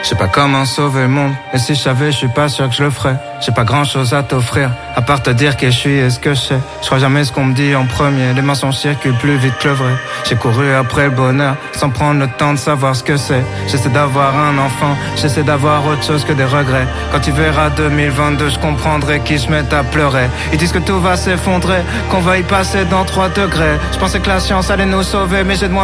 Je sais pas comment sauver le monde, et si je savais, je suis pas sûr que je le ferais. J'ai pas grand chose à t'offrir, à part te dire qui je suis et ce que je sais. Je crois jamais ce qu'on me dit en premier, les mensonges circulent plus vite que le vrai. J'ai couru après le bonheur, sans prendre le temps de savoir ce que c'est. J'essaie d'avoir un enfant, j'essaie d'avoir autre chose que des regrets. Quand tu verras 2022, je comprendrai qu'ils se mettent à pleurer. Ils disent que tout va s'effondrer, qu'on va y passer dans 3 degrés. Je pensais que la science allait nous sauver, mais j'ai de moins